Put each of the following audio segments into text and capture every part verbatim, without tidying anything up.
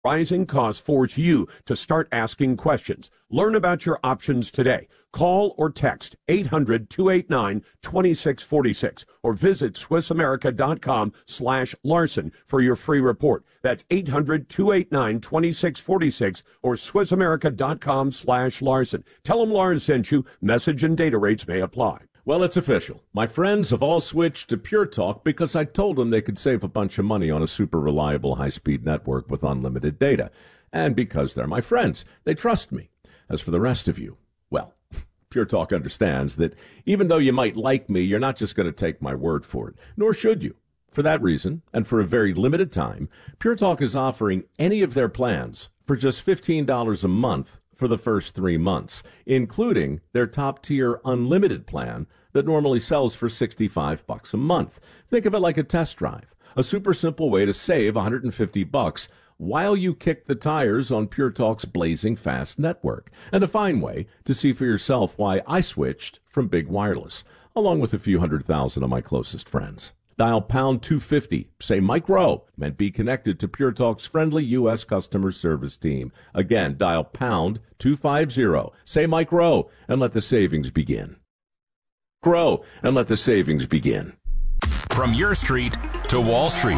Rising costs force you to start asking questions. Learn about your options today. Call or text eight hundred, two eight nine, two six four six or visit SwissAmerica.com slash Larson for your free report. That's eight hundred, two eight nine, two six four six or SwissAmerica.com slash Larson. Tell them Lars sent you. Message and data rates may apply. Well, it's official. My friends have all switched to Pure Talk because I told them they could save a bunch of money on a super reliable high-speed network with unlimited data. And because they're my friends, they trust me. As for the rest of you, well, Pure Talk understands that even though you might like me, you're not just going to take my word for it, nor should you. For that reason, and for a very limited time, Pure Talk is offering any of their plans for just fifteen dollars a month for the first three months, including their top-tier unlimited plan that normally sells for sixty-five bucks a month. Think of it like a test drive, a super simple way to save one hundred fifty bucks while you kick the tires on Pure Talk's blazing fast network, and a fine way to see for yourself why I switched from Big Wireless, along with a few hundred thousand of my closest friends. Dial pound two fifty, say Mike Rowe, and be connected to Pure Talk's friendly U S customer service team. Again, dial pound two fifty, say Mike Rowe, and let the savings begin. Grow, and let the savings begin. From your street to Wall Street.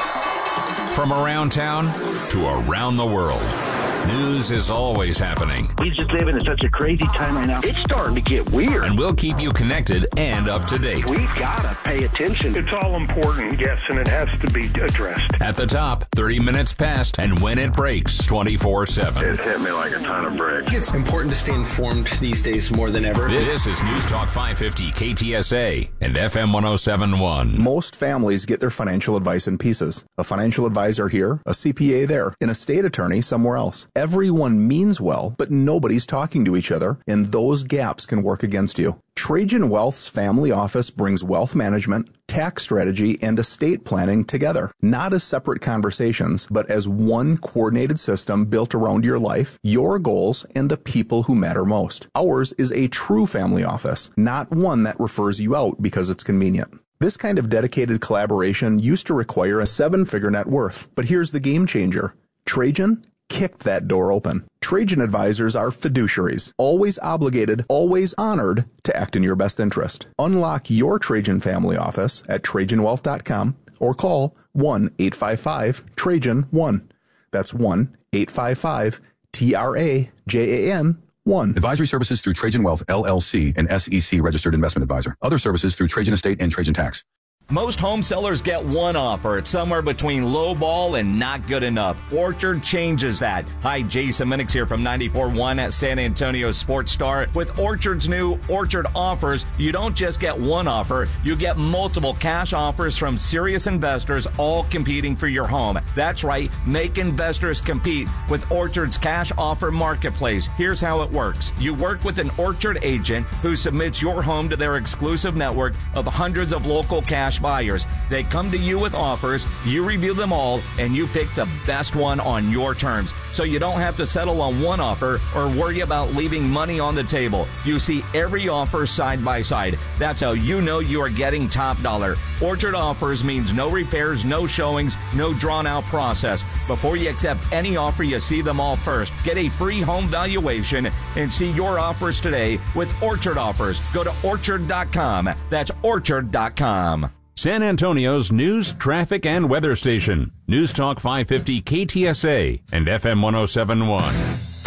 From around town to around the world. News is always happening. We just live in such a crazy time right now. It's starting to get weird. And we'll keep you connected and up to date. We've got to pay attention. It's all important, yes, and it has to be addressed. At the top, thirty minutes past, and when it breaks, twenty-four seven. It hit me like a ton of bricks. It's important to stay informed these days more than ever. This is News Talk five fifty K T S A and F M one oh seven point one. Most families get their financial advice in pieces. A financial advisor here, a C P A there, an estate attorney somewhere else. Everyone means well, but nobody's talking to each other, and those gaps can work against you. Trajan Wealth's family office brings wealth management, tax strategy, and estate planning together, not as separate conversations, but as one coordinated system built around your life, your goals, and the people who matter most. Ours is a true family office, not one that refers you out because it's convenient. This kind of dedicated collaboration used to require a seven-figure net worth, but here's the game changer. Trajan kicked that door open. Trajan advisors are fiduciaries, always obligated, always honored to act in your best interest. Unlock your Trajan family office at Trajan Wealth dot com or call one eight five five Trajan one. That's one eight five five T R A J A N one. Advisory services through Trajan Wealth, L L C, an S E C registered investment advisor. Other services through Trajan Estate and Trajan Tax. Most home sellers get one offer. It's somewhere between low ball and not good enough. Orchard changes that. Hi, Jason Minix here from ninety-four point one at San Antonio Sports Star. With Orchard's new Orchard offers, you don't just get one offer, you get multiple cash offers from serious investors, all competing for your home. That's right, make investors compete with Orchard's cash offer marketplace. Here's how it works. You work with an Orchard agent who submits your home to their exclusive network of hundreds of local cash buyers. They come to you with offers, you review them all, and you pick the best one on your terms. So you don't have to settle on one offer or worry about leaving money on the table. You see every offer side by side. That's how you know you are getting top dollar. Orchard offers means no repairs, no showings, no drawn out process. Before you accept any offer, you see them all first. Get a free home valuation and see your offers today with Orchard offers. Go to orchard dot com. That's orchard dot com. San Antonio's news, traffic, and weather station. News Talk five fifty K T S A and F M one oh seven point one.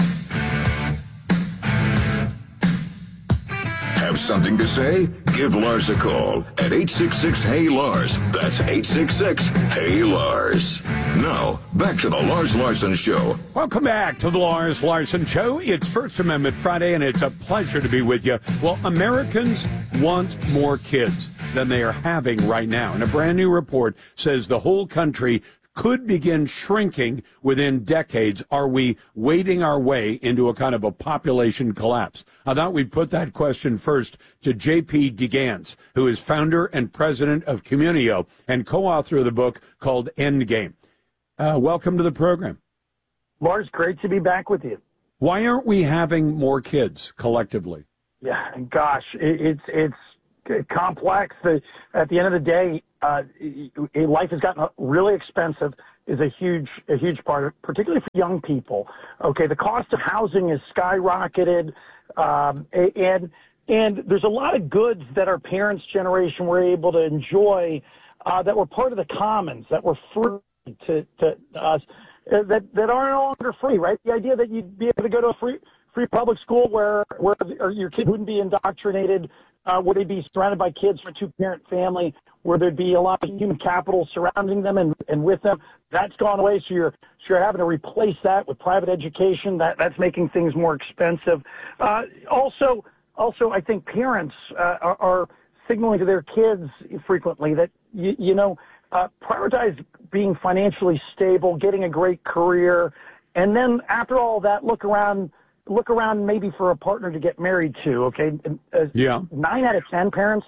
Have something to say? Give Lars a call at eight six six, H E Y, Lars. That's eight six six, Hey Lars. Now, back to the Lars Larson Show. Welcome back to the Lars Larson Show. It's First Amendment Friday, and it's a pleasure to be with you. Well, Americans want more kids than they are having right now. And a brand new report says the whole country could begin shrinking within decades. Are we wading our way into a kind of a population collapse? I thought we'd put that question first to J P DeGans, who is founder and president of Communio and co-author of the book called Endgame. Uh, welcome to the program. Lars, great to be back with you. Why aren't we having more kids collectively? Yeah, gosh, it, it's it's complex. At the end of the day, uh, life has gotten really expensive. is a huge, a huge part of, particularly for young people. Okay, the cost of housing is skyrocketed, um, and and there's a lot of goods that our parents' generation were able to enjoy uh, that were part of the commons, that were free to, to us, uh, that that are no longer free. Right? The idea that you'd be able to go to a free free public school where where your kid wouldn't be indoctrinated, uh, where they'd be surrounded by kids from a two-parent family, where there'd be a lot of human capital surrounding them and, and with them. That's gone away, so you're, so you're having to replace that with private education. That, that's making things more expensive. Uh, also, also, I think parents uh, are, are signaling to their kids frequently that, you, you know, uh, prioritize being financially stable, getting a great career, and then after all that, look around look around maybe for a partner to get married to, okay? Uh, yeah. Nine out of ten parents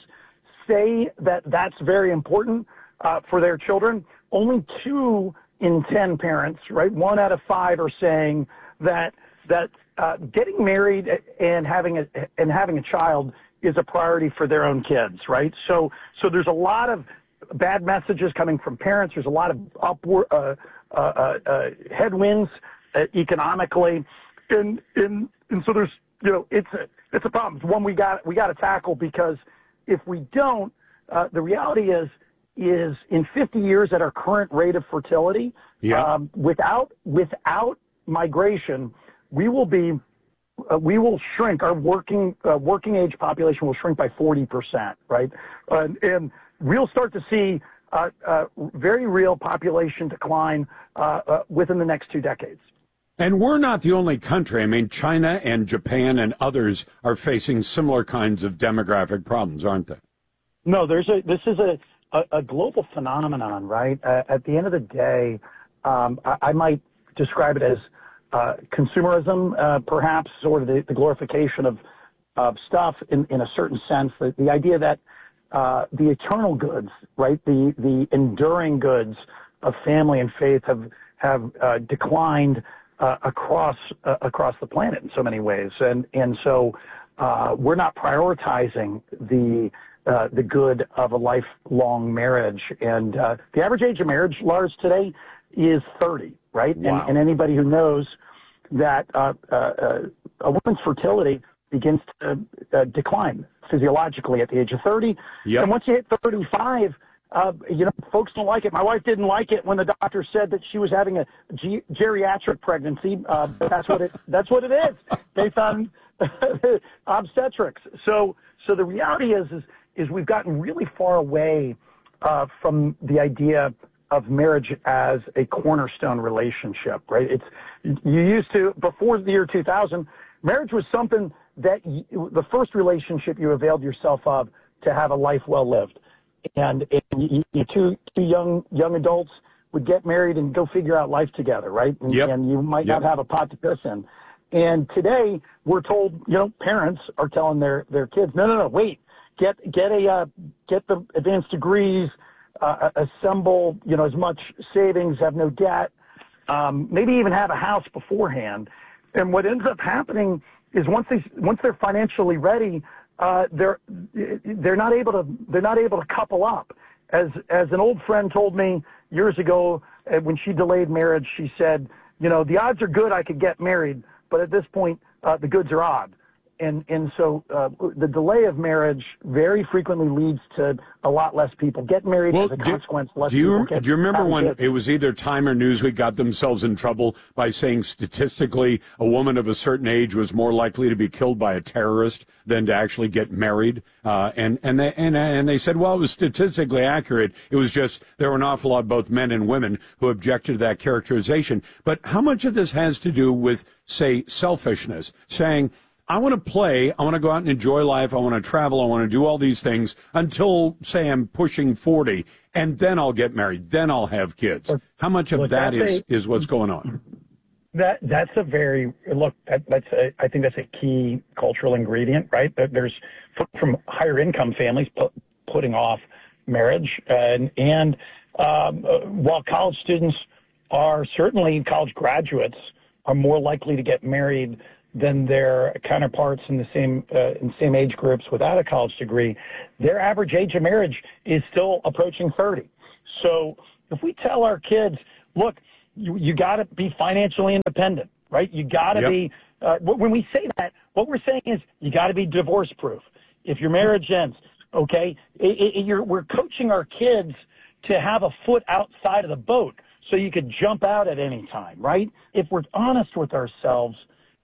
say that that's very important uh, for their children. Only two in ten parents, right? One out of five are saying that that uh, getting married and having a and having a child is a priority for their own kids, right? So so there's a lot of bad messages coming from parents. There's a lot of upward uh, uh, uh, headwinds uh, economically, and and and so there's you know it's a it's a problem. It's one we got we got to tackle, because if we don't, uh, the reality is, is in fifty years at our current rate of fertility, yeah. um, without without migration, we will be uh, we will shrink. Our working uh, working age population will shrink by forty percent, right? Uh, and we'll start to see uh, uh, very real population decline uh, uh, within the next two decades. And we're not the only country. I mean, China and Japan and others are facing similar kinds of demographic problems, aren't they? No, there's a. This is a, a, a global phenomenon, right? Uh, at the end of the day, um, I, I might describe it as uh, consumerism, uh, perhaps, sort of the, the glorification of of stuff in, in a certain sense. The, the idea that uh, the eternal goods, right, the the enduring goods of family and faith have have uh, declined Uh, across uh, across the planet in so many ways, and and so uh, we're not prioritizing the uh, the good of a lifelong marriage. And uh, the average age of marriage, Lars, today is thirty, right? Wow. And, and anybody who knows that uh, uh, uh, a woman's fertility begins to uh, decline physiologically at the age of thirty, yep. and once you hit thirty-five. Uh, you know, folks don't like it. My wife didn't like it when the doctor said that she was having a ge- geriatric pregnancy. Uh, that's what it. That's what it is. Based on obstetrics. So, so the reality is, is, is we've gotten really far away uh, from the idea of marriage as a cornerstone relationship. Right? It's you used to before the year two thousand. Marriage was something that you, the first relationship you availed yourself of to have a life well lived. And, and you, you two, two young young adults would get married and go figure out life together, right? And, yep. and you might yep. not have a pot to piss in. And today we're told, you know, parents are telling their, their kids, no, no, no, wait, get get a uh, get the advanced degrees, uh, assemble, you know, as much savings, have no debt, um, maybe even have a house beforehand. And what ends up happening is once they once they're financially ready. Uh, they're they're not able to they're not able to couple up. As as an old friend told me years ago, uh, when she delayed marriage, she said, you know, the odds are good I could get married, but at this point, uh, the goods are odd. And and so uh, the delay of marriage very frequently leads to a lot less people getting married well, as a do, consequence. Less do you people get, do you remember when kids. it was either Time or Newsweek got themselves in trouble by saying statistically a woman of a certain age was more likely to be killed by a terrorist than to actually get married? Uh, and and they and and they said, well, it was statistically accurate. It was just there were an awful lot of both men and women who objected to that characterization. But how much of this has to do with, say, selfishness, saying, I want to play, I want to go out and enjoy life, I want to travel, I want to do all these things until, say, I'm pushing forty, and then I'll get married, then I'll have kids. How much of Look, that is, a, is what's going on? That That's a very, look, that, that's a, I think that's a key cultural ingredient, right? That there's, from higher income families pu- putting off marriage, and, and um, uh, while college students are certainly, college graduates are more likely to get married than their counterparts in the same uh, in same age groups without a college degree, their average age of marriage is still approaching thirty. So if we tell our kids, look, you, you got to be financially independent, right? You got to Yep. be, uh, when we say that, what we're saying is you got to be divorce proof. If your marriage ends, okay, it, it, you're, we're coaching our kids to have a foot outside of the boat so you could jump out at any time, right? If we're honest with ourselves,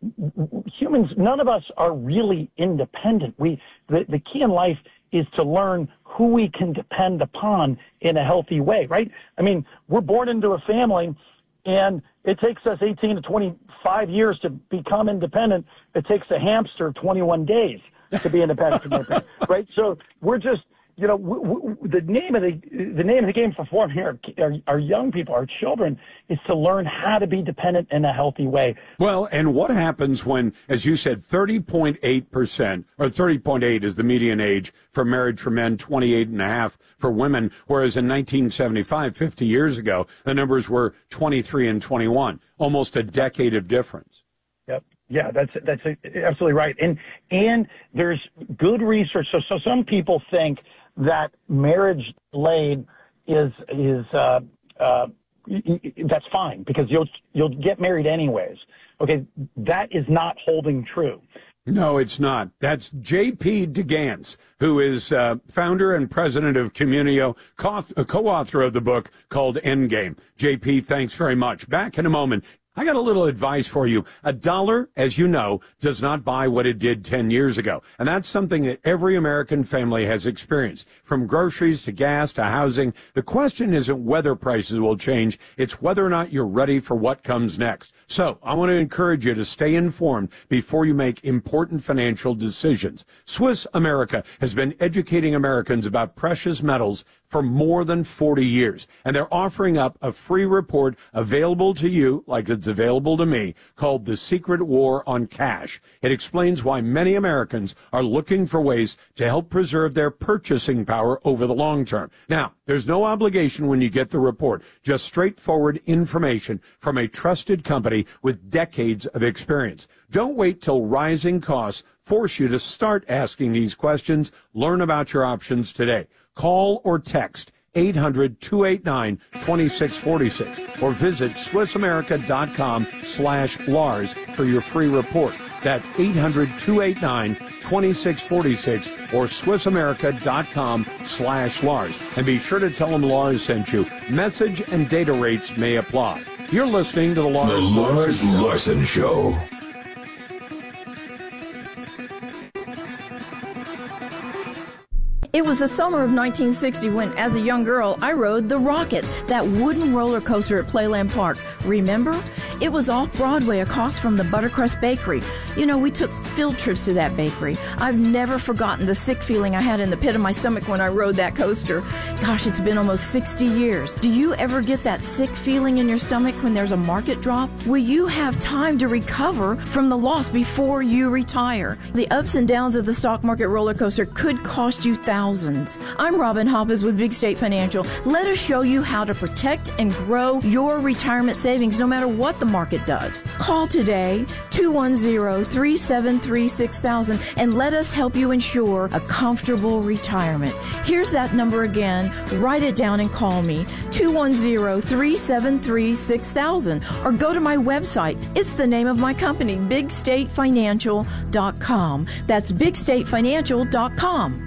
humans, none of us are really independent. We, the, the key in life is to learn who we can depend upon in a healthy way, right? I mean, we're born into a family, and it takes us eighteen to twenty-five years to become independent. It takes a hamster twenty-one days to be independent, right? So we're just, you know, w- w- the name of the the name of the game for forming our, our our young people, our children, is to learn how to be dependent in a healthy way. Well, and what happens when, as you said, thirty point eight percent, or thirty point eight is the median age for marriage for men, twenty-eight and a half for women, whereas in nineteen seventy-five, fifty years ago, the numbers were twenty-three and twenty-one, almost a decade of difference. Yep. Yeah, that's that's absolutely right. And and there's good research. So so some people think that marriage delayed is is uh, uh, that's fine because you'll you'll get married anyways. Okay, that is not holding true. No, it's not. That's J P DeGance, who is uh, founder and president of Communio, co- co-author of the book called Endgame. J P, thanks very much. Back in a moment. I got a little advice for you. A dollar, as you know, does not buy what it did ten years ago. And that's something that every American family has experienced. From groceries to gas to housing, the question isn't whether prices will change. It's whether or not you're ready for what comes next. So I want to encourage you to stay informed before you make important financial decisions. Swiss America has been educating Americans about precious metals for more than forty years. And they're offering up a free report available to you, like it's available to me, called The Secret War on Cash. It explains why many Americans are looking for ways to help preserve their purchasing power over the long term. Now, there's no obligation when you get the report, just straightforward information from a trusted company with decades of experience. Don't wait till rising costs force you to start asking these questions. Learn about your options today. Call or text eight hundred, two eight nine, two six four six or visit SwissAmerica.com slash Lars for your free report. That's eight hundred, two eight nine, two six four six or SwissAmerica.com slash Lars. And be sure to tell them Lars sent you. Message and data rates may apply. You're listening to the Lars, the Lars Larson Show. It was the summer of nineteen sixty when, as a young girl, I rode the Rocket, that wooden roller coaster at Playland Park. Remember? It was off Broadway across from the Buttercrust Bakery. You know, we took field trips to that bakery. I've never forgotten the sick feeling I had in the pit of my stomach when I rode that coaster. Gosh, it's been almost sixty years. Do you ever get that sick feeling in your stomach when there's a market drop? Will you have time to recover from the loss before you retire? The ups and downs of the stock market roller coaster could cost you thousands. I'm Robin Hoppes with Big State Financial. Let us show you how to protect and grow your retirement savings no matter what the market does. Call today, two one zero, three seven three, six thousand, and let us help you ensure a comfortable retirement. Here's that number again. Write it down and call me, two one zero, three seven three, six thousand, or go to my website. It's the name of my company, big state financial dot com. That's big state financial dot com.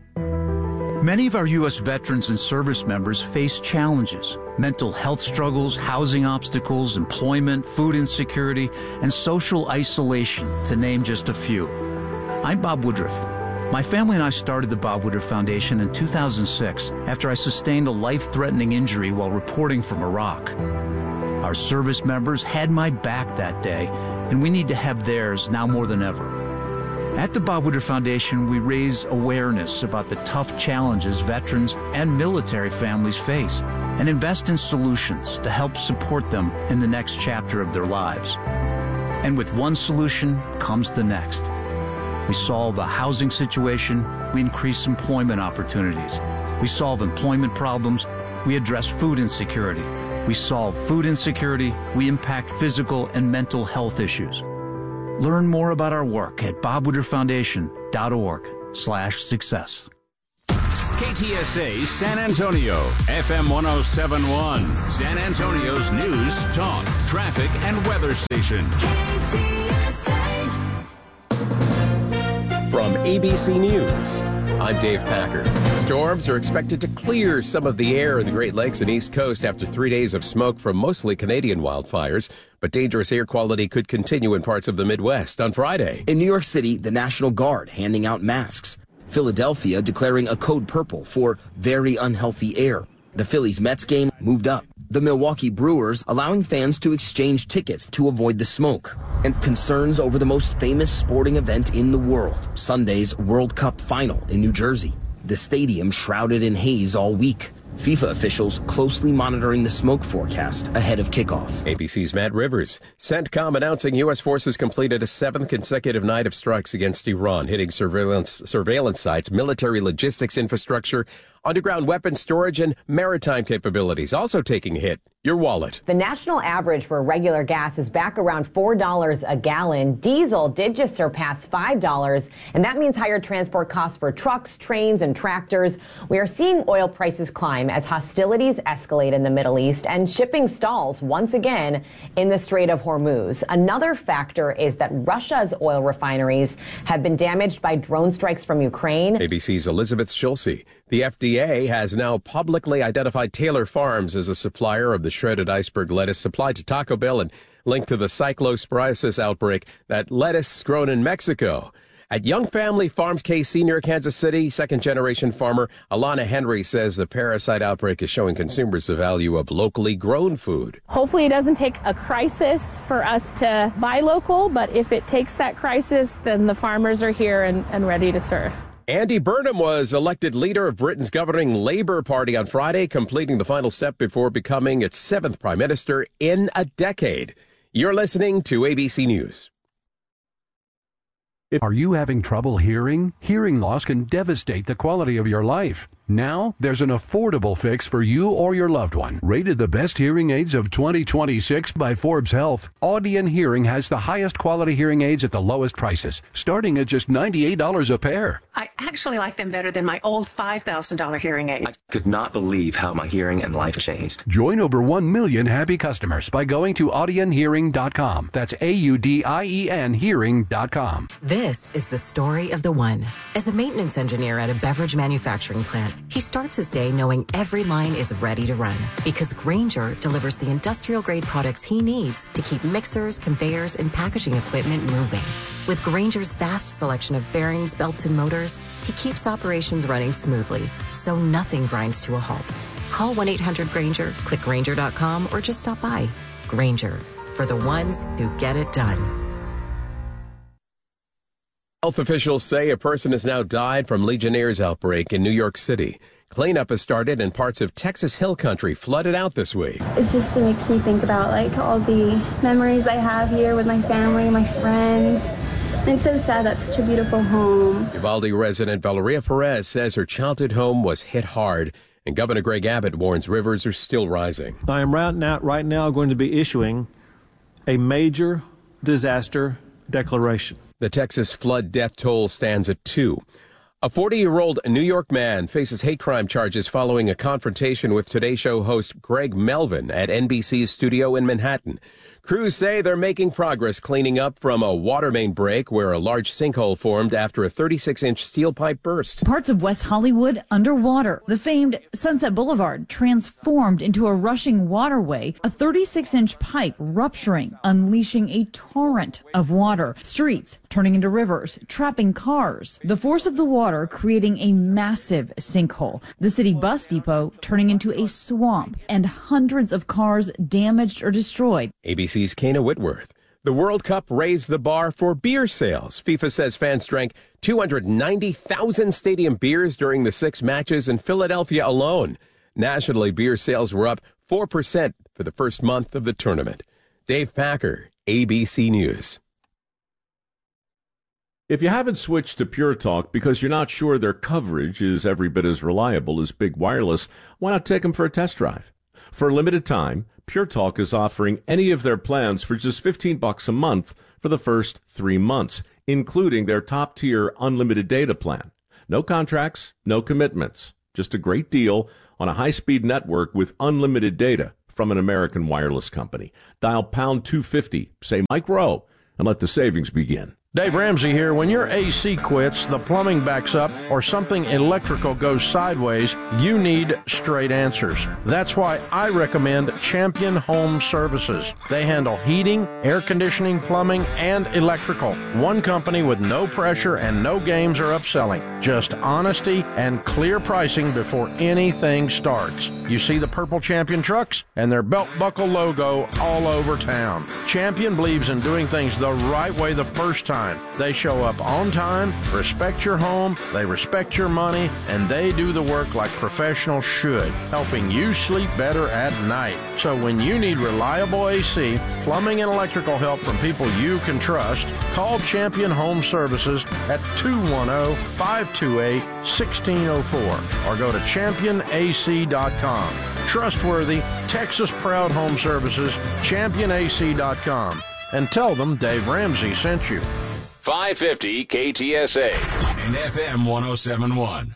Many of our U S veterans and service members face challenges: mental health struggles, housing obstacles, employment, food insecurity, and social isolation, to name just a few. I'm Bob Woodruff. My family and I started the Bob Woodruff Foundation in two thousand six after I sustained a life-threatening injury while reporting from Iraq. Our service members had my back that day, and we need to have theirs now more than ever. At the Bob Woodruff Foundation, we raise awareness about the tough challenges veterans and military families face and invest in solutions to help support them in the next chapter of their lives. And with one solution comes the next. We solve a housing situation, we increase employment opportunities. We solve employment problems, we address food insecurity. We solve food insecurity, we impact physical and mental health issues. Learn more about our work at bob woodruff foundation dot org slash success. K T S A San Antonio, F M one oh seven point one, San Antonio's news, talk, traffic, and weather station. K T S A. From A B C News, I'm Dave Packer. Storms are expected to clear some of the air in the Great Lakes and East Coast after three days of smoke from mostly Canadian wildfires, but dangerous air quality could continue in parts of the Midwest on Friday. In New York City, the National Guard handing out masks. Philadelphia declaring a code purple for very unhealthy air. The Phillies-Mets game moved up. The Milwaukee Brewers allowing fans to exchange tickets to avoid the smoke. And concerns over the most famous sporting event in the world, Sunday's World Cup final in New Jersey. The stadium shrouded in haze all week. FIFA officials closely monitoring the smoke forecast ahead of kickoff. A B C's Matt Rivers. CENTCOM announcing U S forces completed a seventh consecutive night of strikes against Iran, hitting surveillance surveillance sites, military logistics infrastructure, underground weapons storage, and maritime capabilities. Also taking a hit, your wallet. The national average for regular gas is back around four dollars a gallon. Diesel did just surpass five dollars, and that means higher transport costs for trucks, trains, and tractors. We are seeing oil prices climb as hostilities escalate in the Middle East and shipping stalls once again in the Strait of Hormuz. Another factor is that Russia's oil refineries have been damaged by drone strikes from Ukraine. A B C's Elizabeth Schulze. The F D A has now publicly identified Taylor Farms as a supplier of the shredded iceberg lettuce supplied to Taco Bell and linked to the cyclosporiasis outbreak, that lettuce grown in Mexico. At Young Family Farms K C near Kansas City, second-generation farmer Alana Henry says the parasite outbreak is showing consumers the value of locally grown food. Hopefully it doesn't take a crisis for us to buy local, but if it takes that crisis, then the farmers are here and, and ready to serve. Andy Burnham was elected leader of Britain's governing Labour Party on Friday, completing the final step before becoming its seventh prime minister in a decade. You're listening to A B C News. Are you having trouble hearing? Hearing loss can devastate the quality of your life. Now, there's an affordable fix for you or your loved one. Rated the best hearing aids of twenty twenty-six by Forbes Health, Audion Hearing has the highest quality hearing aids at the lowest prices, starting at just ninety-eight dollars a pair. I actually like them better than my old five thousand dollars hearing aids. I could not believe how my hearing and life changed. Join over one million happy customers by going to audion hearing dot com. That's A U D I E N hearing dot com. This is the story of the one. As a maintenance engineer at a beverage manufacturing plant, he starts his day knowing every line is ready to run because Grainger delivers the industrial-grade products he needs to keep mixers, conveyors, and packaging equipment moving. With Grainger's vast selection of bearings, belts, and motors, he keeps operations running smoothly, so nothing grinds to a halt. Call one eight hundred Grainger, click Grainger dot com, or just stop by. Grainger, for the ones who get it done. Health officials say a person has now died from Legionnaire's outbreak in New York City. Cleanup has started and parts of Texas Hill Country flooded out this week. It just it makes me think about like all the memories I have here with my family, my friends. And it's so sad that's such a beautiful home. Uvalde resident Valeria Perez says her childhood home was hit hard, and Governor Greg Abbott warns rivers are still rising. I am right now, right now going to be issuing a major disaster declaration. The Texas flood death toll stands at two. A forty-year-old New York man faces hate crime charges following a confrontation with Today Show host Greg Melvin at N B C's studio in Manhattan. Crews say they're making progress cleaning up from a water main break where a large sinkhole formed after a thirty-six inch steel pipe burst. Parts of West Hollywood underwater. The famed Sunset Boulevard transformed into a rushing waterway, a thirty-six inch pipe rupturing, unleashing a torrent of water. Streets turning into rivers, trapping cars. The force of the water creating a massive sinkhole. The city bus depot turning into a swamp, and hundreds of cars damaged or destroyed. A B C's Kana Whitworth. The World Cup raised the bar for beer sales. FIFA says fans drank two hundred ninety thousand stadium beers during the six matches in Philadelphia alone. Nationally, beer sales were up four percent for the first month of the tournament. Dave Packer, A B C News. If you haven't switched to Pure Talk because you're not sure their coverage is every bit as reliable as Big Wireless, why not take them for a test drive? For a limited time, Pure Talk is offering any of their plans for just fifteen bucks a month for the first three months, including their top-tier unlimited data plan. No contracts, no commitments. Just a great deal on a high-speed network with unlimited data from an American wireless company. Dial pound two fifty, say Mike Rowe, and let the savings begin. Dave Ramsey here. When your A C quits, the plumbing backs up, or something electrical goes sideways, you need straight answers. That's why I recommend Champion Home Services. They handle heating, air conditioning, plumbing, and electrical. One company with no pressure and no games or upselling. Just honesty and clear pricing before anything starts. You see the purple Champion trucks and their belt buckle logo all over town. Champion believes in doing things the right way the first time. They show up on time, respect your home, they respect your money, and they do the work like professionals should, helping you sleep better at night. So when you need reliable A C, plumbing, and electrical help from people you can trust, call Champion Home Services at two one zero, five two eight, one six zero four or go to champion A C dot com. Trustworthy, Texas-proud home services, champion A C dot com. And tell them Dave Ramsey sent you. five fifty K T S A and F M one oh seven point one.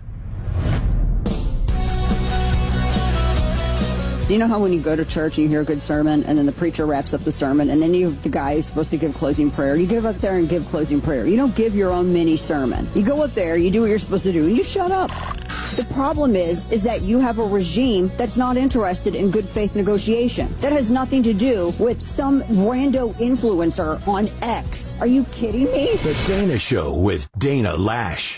Do you know how when you go to church and you hear a good sermon and then the preacher wraps up the sermon and then you, the guy who's supposed to give closing prayer, you get up there and give closing prayer. You don't give your own mini sermon. You go up there, you do what you're supposed to do, and you shut up. The problem is, is that you have a regime that's not interested in good faith negotiation. That has nothing to do with some rando influencer on X. Are you kidding me? The Dana Show with Dana Lash.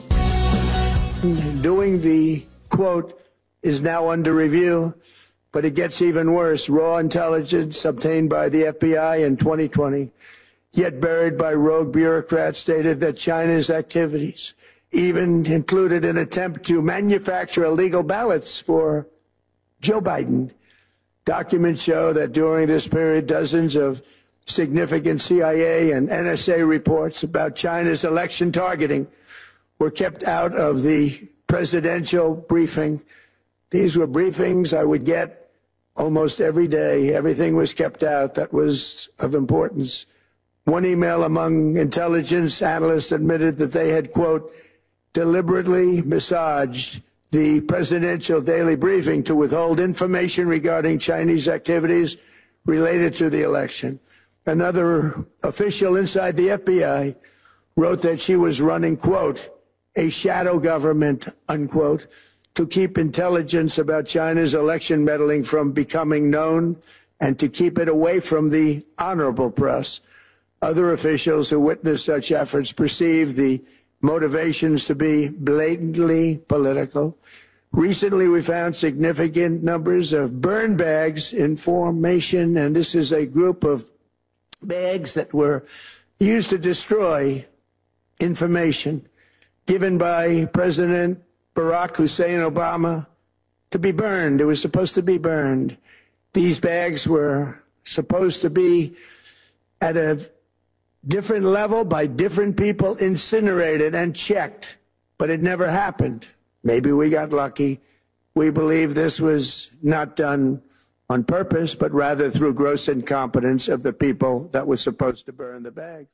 Doing the quote is now under review, but it gets even worse. Raw intelligence obtained by the F B I in twenty twenty, yet buried by rogue bureaucrats, stated that China's activities even included an attempt to manufacture illegal ballots for Joe Biden. Documents show that during this period, dozens of significant C I A and N S A reports about China's election targeting were kept out of the presidential briefing. These were briefings I would get almost every day. Everything was kept out that was of importance. One email among intelligence analysts admitted that they had, quote, deliberately massaged the presidential daily briefing to withhold information regarding Chinese activities related to the election. Another official inside the F B I wrote that she was running, quote, a shadow government, unquote, to keep intelligence about China's election meddling from becoming known and to keep it away from the honorable press. Other officials who witnessed such efforts perceived the motivations to be blatantly political. Recently, we found significant numbers of burn bags in formation, and this is a group of bags that were used to destroy information given by President Barack Hussein Obama to be burned. It was supposed to be burned. These bags were supposed to be at a different level by different people, incinerated and checked, but it never happened. Maybe we got lucky. We believe this was not done on purpose, but rather through gross incompetence of the people that were supposed to burn the bag.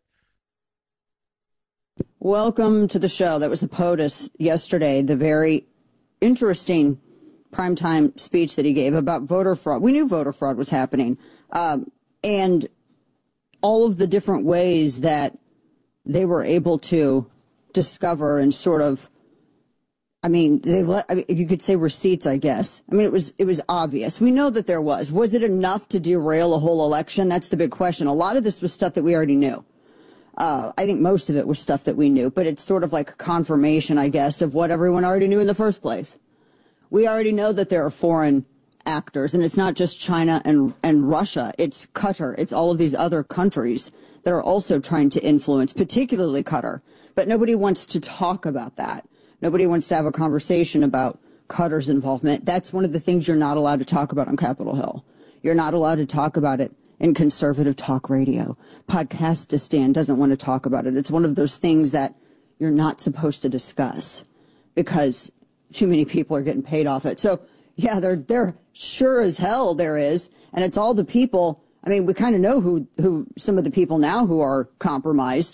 Welcome to the show. That was the POTUS yesterday, the very interesting primetime speech that he gave about voter fraud. We knew voter fraud was happening. Um, and all of the different ways that they were able to discover and sort of, I mean, they let, I mean, you could say receipts, I guess. I mean, it was, it was obvious. We know that there was. Was it enough to derail a whole election? That's the big question. A lot of this was stuff that we already knew. Uh, I think most of it was stuff that we knew, but it's sort of like a confirmation, I guess, of what everyone already knew in the first place. We already know that there are foreign actors, and it's not just China and, and Russia. It's Qatar. It's all of these other countries that are also trying to influence, particularly Qatar. But nobody wants to talk about that. Nobody wants to have a conversation about Qatar's involvement. That's one of the things you're not allowed to talk about on Capitol Hill. You're not allowed to talk about it in conservative talk radio. Podcastistan doesn't want to talk about it. It's one of those things that you're not supposed to discuss because too many people are getting paid off it. So, yeah, they're, they're sure as hell there is. And it's all the people. I mean, we kind of know who, who some of the people now who are compromised.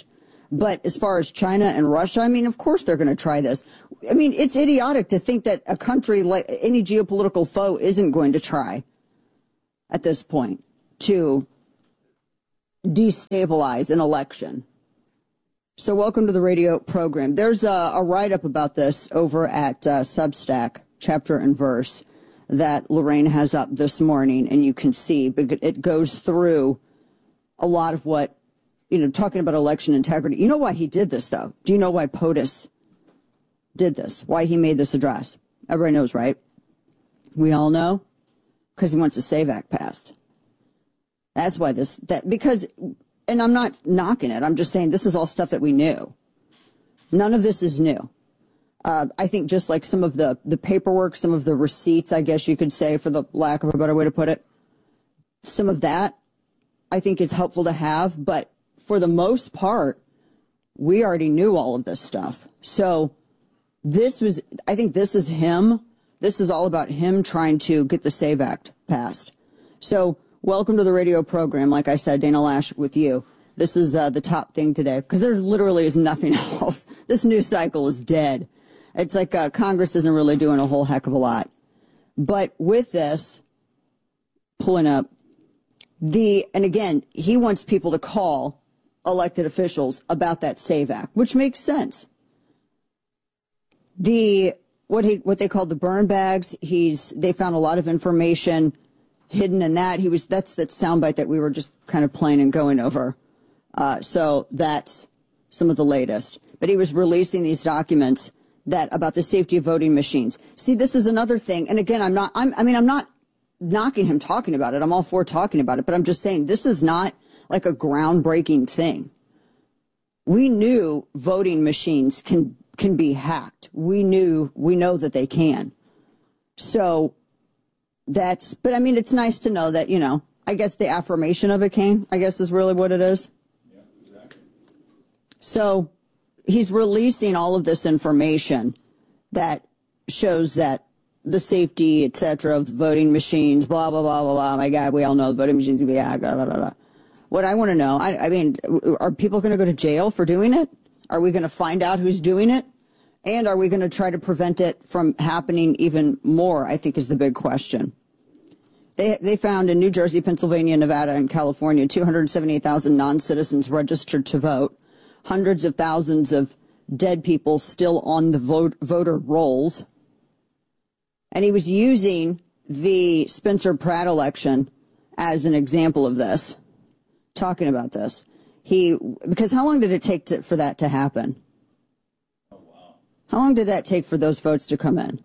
But as far as China and Russia, I mean, of course they're going to try this. I mean, it's idiotic to think that a country like any geopolitical foe isn't going to try at this point to destabilize an election. So welcome to the radio program. There's a, a write-up about this over at uh, Substack, Chapter and Verse, that Lorraine has up this morning, and you can see it goes through a lot of what, you know, talking about election integrity. You know why he did this, though? Do you know why POTUS did this? Why he made this address? Everybody knows, right? We all know? Because he wants the SAVE Act passed. That's why this, that, because, and I'm not knocking it. I'm just saying this is all stuff that we knew. None of this is new. Uh, I think just like some of the, the paperwork, some of the receipts, I guess you could say, for the lack of a better way to put it, some of that I think is helpful to have. But for the most part, we already knew all of this stuff. So this was, I think this is him. This is all about him trying to get the SAVE Act passed. So welcome to the radio program. Like I said, Dana Lash with you. This is uh, the top thing today because there literally is nothing else. This news cycle is dead. It's like uh, Congress isn't really doing a whole heck of a lot. But with this, pulling up, the, and again, he wants people to call elected officials about that SAVE Act, which makes sense. The, what he, what they called the burn bags, he's, they found a lot of information hidden in that. He was, that's that soundbite that we were just kind of playing and going over. Uh, so that's some of the latest. But he was releasing these documents that about the safety of voting machines. See, this is another thing. And again, I'm not, I'm, I mean, I'm not knocking him talking about it. I'm all for talking about it, but I'm just saying this is not like a groundbreaking thing. We knew voting machines can, can be hacked. We knew, we know that they can. So that's, but I mean, it's nice to know that, you know, I guess the affirmation of it came, I guess is really what it is. Yeah, exactly. So he's releasing all of this information that shows that the safety, et cetera, of the voting machines, blah, blah, blah, blah, blah. My God, we all know the voting machines can be hacked, blah, blah, blah, blah. What I want to know, I, I mean, are people going to go to jail for doing it? Are we going to find out who's doing it? And are we going to try to prevent it from happening even more, I think is the big question. They, they found in New Jersey, Pennsylvania, Nevada, and California, two hundred seventy-eight thousand non-citizens registered to vote. Hundreds of thousands of dead people still on the vote, voter rolls. And he was using the Spencer Pratt election as an example of this, talking about this. He, because how long did it take to, for that to happen? Oh, wow. How long did that take for those votes to come in?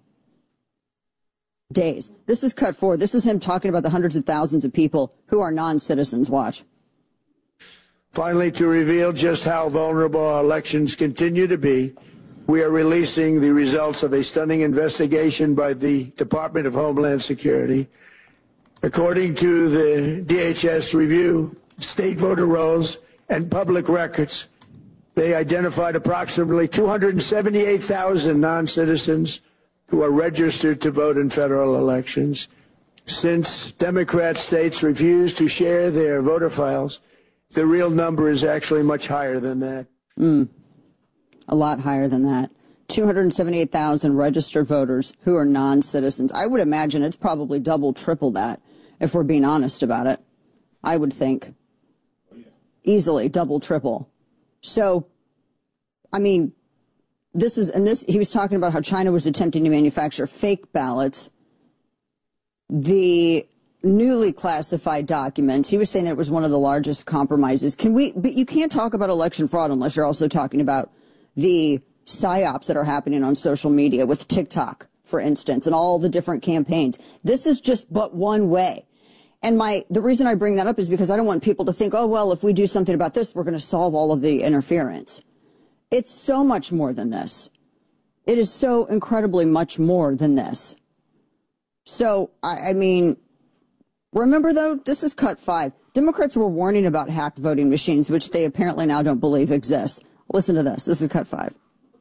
Days. This is cut forward. This is him talking about the hundreds of thousands of people who are non-citizens. Watch. Finally, to reveal just how vulnerable our elections continue to be, we are releasing the results of a stunning investigation by the Department of Homeland Security. According to the D H S review, state voter rolls and public records, they identified approximately two hundred seventy-eight thousand non-citizens who are registered to vote in federal elections. Since Democrat states refuse to share their voter files, the real number is actually much higher than that. Mm. A lot higher than that. two hundred seventy-eight thousand registered voters who are non-citizens. I would imagine it's probably double, triple that, if we're being honest about it. I would think. Oh, yeah. Easily double, triple. So, I mean, this is, and this, he was talking about how China was attempting to manufacture fake ballots. The newly classified documents, he was saying that it was one of the largest compromises. Can we, but you can't talk about election fraud unless you're also talking about the psyops that are happening on social media with TikTok, for instance, and all the different campaigns. This is just but one way. And my, the reason I bring that up is because I don't want people to think, oh, well, if we do something about this, we're going to solve all of the interference. It's so much more than this. It is so incredibly much more than this. So, I, I mean, remember, though, this is cut five. Democrats were warning about hacked voting machines, which they apparently now don't believe exist. Listen to this. This is cut five.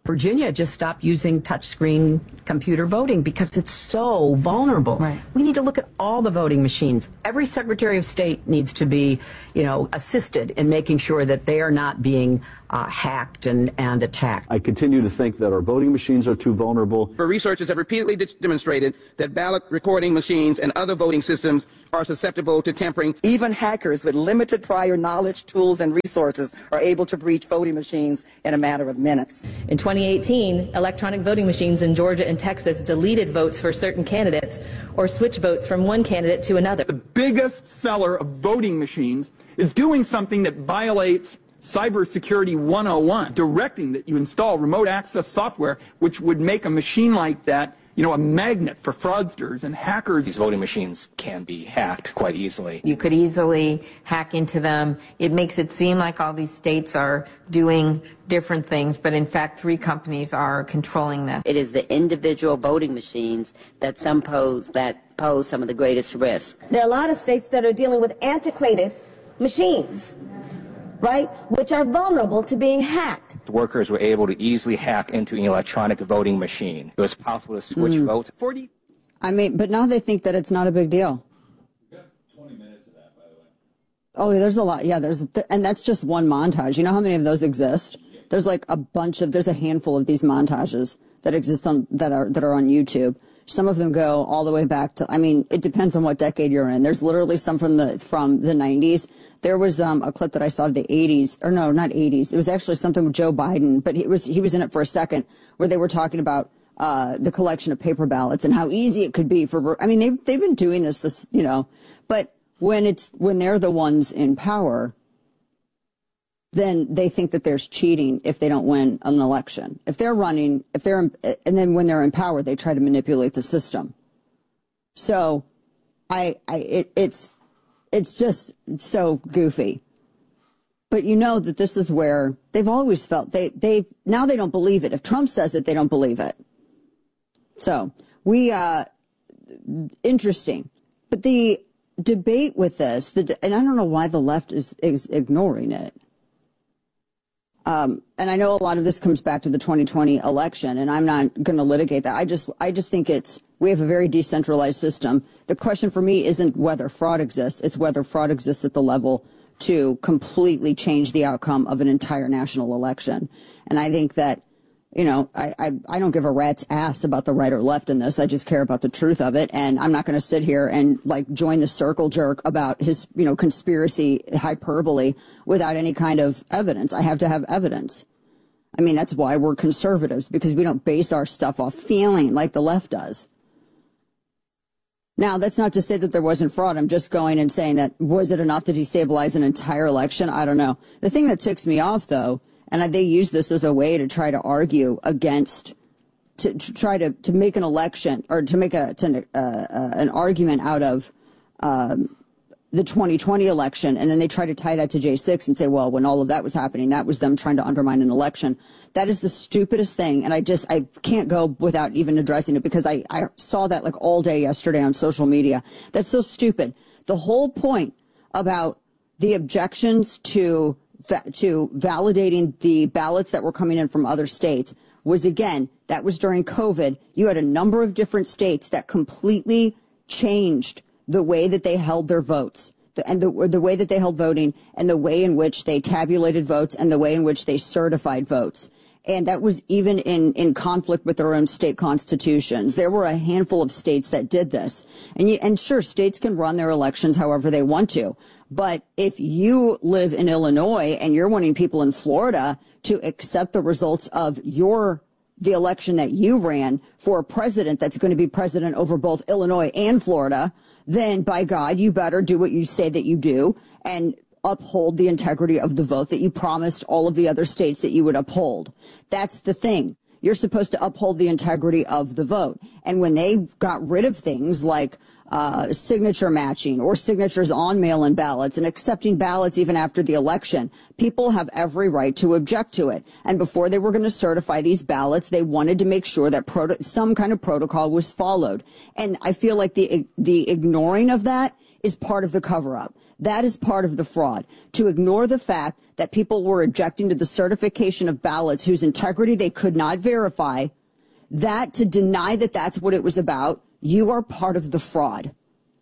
Virginia just stopped using touchscreen computer voting because it's so vulnerable. Right. We need to look at all the voting machines. Every Secretary of State needs to be, you know, assisted in making sure that they are not being uh, hacked and, and attacked. I continue to think that our voting machines are too vulnerable. But researchers have repeatedly de- demonstrated that ballot recording machines and other voting systems are susceptible to tampering. Even hackers with limited prior knowledge, tools, and resources are able to breach voting machines in a matter of minutes. In twenty eighteen, electronic voting machines in Georgia and Texas deleted votes for certain candidates or switched votes from one candidate to another. The biggest seller of voting machines is doing something that violates Cybersecurity one oh one, directing that you install remote access software, which would make a machine like that, you know, a magnet for fraudsters and hackers. These voting machines can be hacked quite easily. You could easily hack into them. It makes it seem like all these states are doing different things, but in fact, three companies are controlling this. It is the individual voting machines that some pose, that pose some of the greatest risks. There are a lot of states that are dealing with antiquated machines, right, which are vulnerable to being hacked. Workers were able to easily hack into an electronic voting machine. It was possible to switch mm. votes. forty I mean, but now they think that it's not a big deal. We've got twenty minutes of that, by the way. Oh, there's a lot. Yeah, there's, and that's just one montage. You know how many of those exist? There's like a bunch of, there's a handful of these montages that exist on, that are, that are on YouTube. Some of them go all the way back to, I mean, it depends on what decade you're in. There's literally some from the, from the nineties. There was um, a clip that I saw of the eighties, or no, not eighties. It was actually something with Joe Biden, but he was he was in it for a second, where they were talking about uh, the collection of paper ballots and how easy it could be for. I mean, they've they've been doing this, this you know, but when it's when they're the ones in power, then they think that there's cheating if they don't win an election. If they're running, if they're, in, and then when they're in power, they try to manipulate the system. So, I, I, it, it's. It's just so goofy. But you know that this is where they've always felt they, they, now they don't believe it. If Trump says it, they don't believe it. So we, uh, interesting. But the debate with this, the, and I don't know why the left is, is ignoring it. Um, and I know a lot of this comes back to the twenty twenty election, and I'm not going to litigate that. I just, I just think it's, we have a very decentralized system. The question for me isn't whether fraud exists, it's whether fraud exists at the level to completely change the outcome of an entire national election. And I think that, you know, I, I, I don't give a rat's ass about the right or left in this. I just care about the truth of it. And I'm not going to sit here and like join the circle jerk about his, you know, conspiracy hyperbole without any kind of evidence. I have to have evidence. I mean, that's why we're conservatives, because we don't base our stuff off feeling like the left does. Now, that's not to say that there wasn't fraud. I'm just going and saying that, was it enough to destabilize an entire election? I don't know. The thing that ticks me off, though, and they use this as a way to try to argue against, to, to try to, to make an election, or to make a to, uh, uh, an argument out of um, the twenty twenty election, and then they try to tie that to J six and say, well, when all of that was happening, that was them trying to undermine an election. That is the stupidest thing, and I just, I can't go without even addressing it, because I, I saw that like all day yesterday on social media. That's so stupid. The whole point about the objections to to validating the ballots that were coming in from other states was, again, that was during COVID. You had a number of different states that completely changed the way that they held their votes, the, and the, the way that they held voting, and the way in which they tabulated votes, and the way in which they certified votes. And that was even in, in conflict with their own state constitutions. There were a handful of states that did this. And, you, and sure, states can run their elections however they want to. But if you live in Illinois and you're wanting people in Florida to accept the results of your the election that you ran for a president that's going to be president over both Illinois and Florida, then by God, you better do what you say that you do and uphold the integrity of the vote that you promised all of the other states that you would uphold. That's the thing. You're supposed to uphold the integrity of the vote. And when they got rid of things like uh, signature matching or signatures on mail-in ballots and accepting ballots even after the election, people have every right to object to it. And before they were going to certify these ballots, they wanted to make sure that proto- some kind of protocol was followed. And I feel like the the ignoring of that is part of the cover-up. That is part of the fraud. To ignore the fact that people were objecting to the certification of ballots whose integrity they could not verify, that to deny that that's what it was about, you are part of the fraud.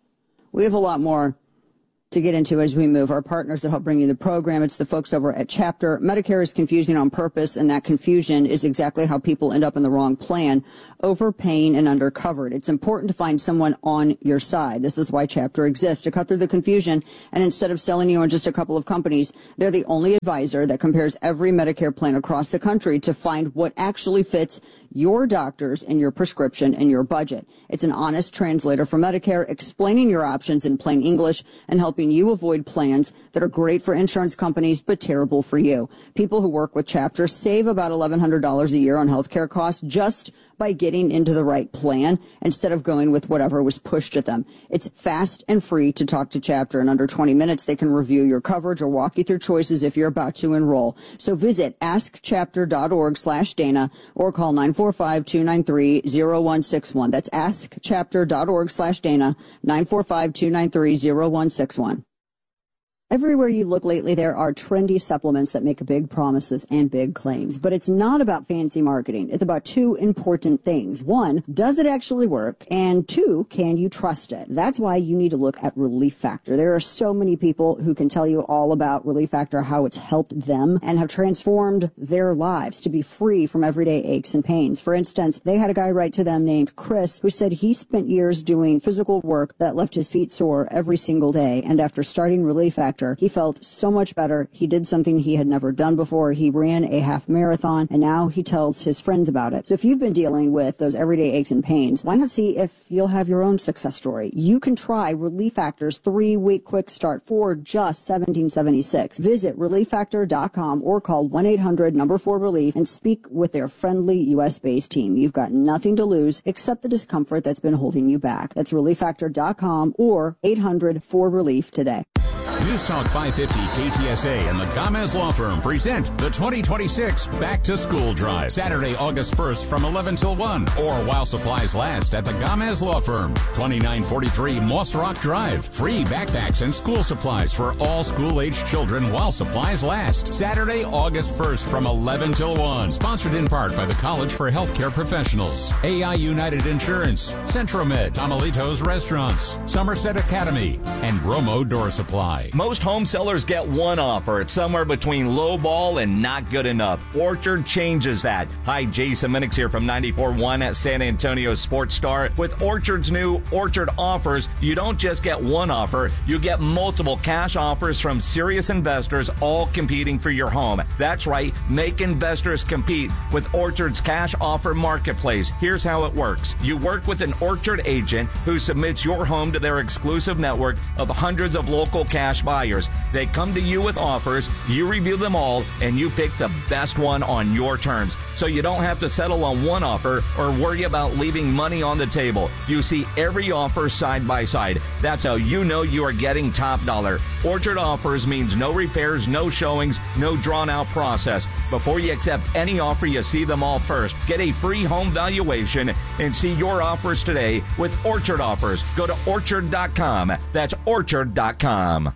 We have a lot more to get into as we move. Our partners that help bring you the program, it's the folks over at Chapter. Medicare is confusing on purpose, and that confusion is exactly how people end up in the wrong plan, overpaying and undercovered. It's important to find someone on your side. This is why Chapter exists, to cut through the confusion, and instead of selling you on just a couple of companies, they're the only advisor that compares every Medicare plan across the country to find what actually fits your doctors and your prescription and your budget. It's an honest translator for Medicare, explaining your options in plain English and helping you avoid plans that are great for insurance companies but terrible for you. People who work with Chapter save about eleven hundred dollars a year on healthcare costs just by getting into the right plan instead of going with whatever was pushed at them. It's fast and free to talk to Chapter. In under twenty minutes, they can review your coverage or walk you through choices if you're about to enroll. So visit askchapter.org slash Dana or call nine four five, two nine three, zero one six one. That's askchapter.org slash Dana, nine four five, two nine three, zero one six one. Everywhere you look lately, there are trendy supplements that make big promises and big claims. But it's not about fancy marketing. It's about two important things. One, does it actually work? And two, can you trust it? That's why you need to look at Relief Factor. There are so many people who can tell you all about Relief Factor, how it's helped them and have transformed their lives to be free from everyday aches and pains. For instance, they had a guy write to them named Chris who said he spent years doing physical work that left his feet sore every single day. And after starting Relief Factor, he felt so much better. He did something he had never done before. He ran a half marathon, and now he tells his friends about it. So if you've been dealing with those everyday aches and pains, why not see if you'll have your own success story? You can try Relief Factor's three-week quick start for just seventeen seventy-six. Visit relief factor dot com or call one eight hundred number four relief and speak with their friendly U S-based team. You've got nothing to lose except the discomfort that's been holding you back. That's relief factor dot com or eight hundred four relief today. News Talk five fifty K T S A and the Gomez Law Firm present the twenty twenty-six Back to School Drive. Saturday, August first from eleven till one or while supplies last at the Gomez Law Firm. twenty-nine forty-three Moss Rock Drive. Free backpacks and school supplies for all school-aged children while supplies last. Saturday, August first from eleven till one. Sponsored in part by the College for Healthcare Professionals, A I United Insurance, Centromed, Tamalitos Restaurants, Somerset Academy, and Bromo Door Supply. Most home sellers get one offer. It's somewhere between low ball and not good enough. Orchard changes that. Hi, Jason Minix here from ninety-four point one at San Antonio Sports Star. With Orchard's new Orchard offers, you don't just get one offer, you get multiple cash offers from serious investors, all competing for your home. That's right, make investors compete with Orchard's cash offer marketplace. Here's how it works. You work with an Orchard agent who submits your home to their exclusive network of hundreds of local cash buyers. They come to you with offers, you review them all, and you pick the best one on your terms. So you don't have to settle on one offer or worry about leaving money on the table. You see every offer side by side. That's how you know you are getting top dollar. Orchard offers means no repairs, no showings, no drawn-out process. Before you accept any offer, you see them all first. Get a free home valuation and see your offers today with Orchard Offers. Go to orchard dot com. That's orchard dot com.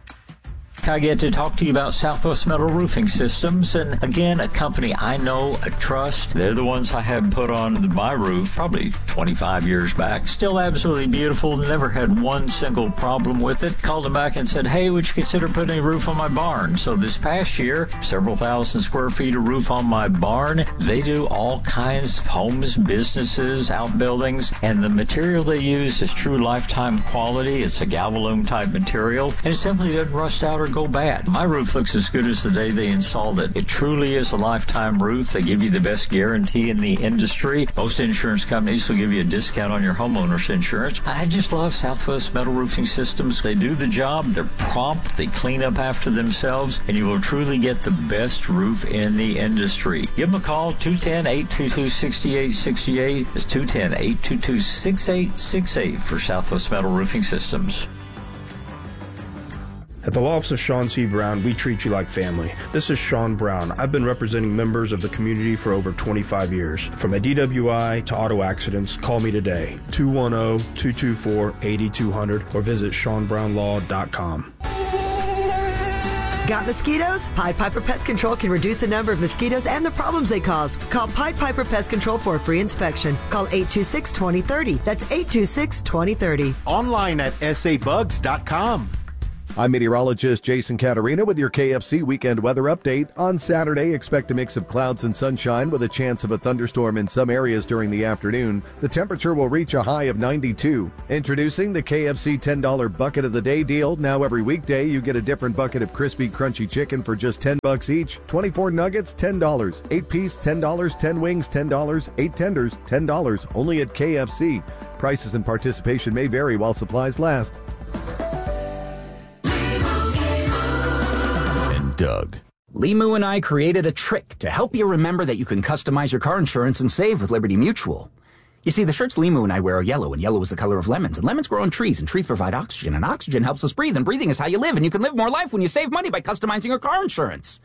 I get to talk to you about Southwest Metal Roofing Systems, and again, a company I know, I trust. They're the ones I had put on my roof probably twenty-five years back. Still absolutely beautiful, never had one single problem with it. Called them back and said, hey, would you consider putting a roof on my barn? So this past year, several thousand square feet of roof on my barn. They do all kinds of homes, businesses, outbuildings, and the material they use is true lifetime quality. It's a Galvalume type material, and it simply doesn't rust out or go bad. My roof looks as good as the day they installed it. It truly is a lifetime roof. They give you the best guarantee in the industry. Most insurance companies will give you a discount on your homeowner's insurance. I just love Southwest Metal Roofing Systems. They do the job. They're prompt. They clean up after themselves, and you will truly get the best roof in the industry. Give them a call, two one zero, eight two two, six eight six eight. It's two one zero, eight two two, six eight six eight for Southwest Metal Roofing Systems. At the law office of Sean C. Brown, we treat you like family. This is Sean Brown. I've been representing members of the community for over twenty-five years. From a D W I to auto accidents, call me today, two one zero, two two four, eight two zero zero, or visit sean brown law dot com. Got mosquitoes? Pied Piper Pest Control can reduce the number of mosquitoes and the problems they cause. Call Pied Piper Pest Control for a free inspection. Call eight two six, two zero three zero. That's eight two six, two zero three zero. Online at s a bugs dot com. I'm meteorologist Jason Caterina with your K F C weekend weather update. On Saturday, expect a mix of clouds and sunshine with a chance of a thunderstorm in some areas during the afternoon. The temperature will reach a high of ninety-two. Introducing the K F C ten dollar Bucket of the Day deal. Now every weekday, you get a different bucket of crispy, crunchy chicken for just ten bucks each. twenty-four nuggets, ten dollars. eight piece, ten dollars. ten wings, ten dollars. eight tenders, ten dollars. Only at K F C. Prices and participation may vary while supplies last. Doug. Limu and I created a trick to help you remember that you can customize your car insurance and save with Liberty Mutual. You see, the shirts Limu and I wear are yellow, and yellow is the color of lemons, and lemons grow on trees, and trees provide oxygen, and oxygen helps us breathe, and breathing is how you live, and you can live more life when you save money by customizing your car insurance.